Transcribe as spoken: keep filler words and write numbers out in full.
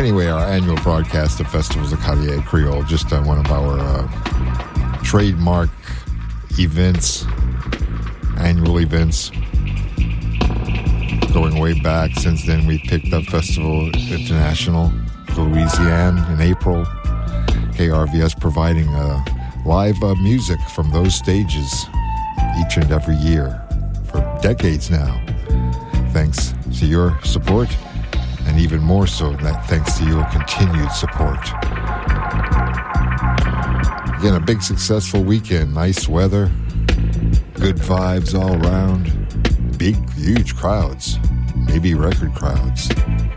Anyway, our annual broadcast of Festivals of Carrière Creole, just uh, one of our uh, trademark events, annual events. Going way back, since then we've picked up Festival International de Louisiane in April. K R V S providing uh, live uh, music from those stages each and every year for decades now. Thanks to your support, and even more so that thanks to your continued support. Again, a big successful weekend, nice weather, good vibes all around, big, huge crowds, maybe record crowds.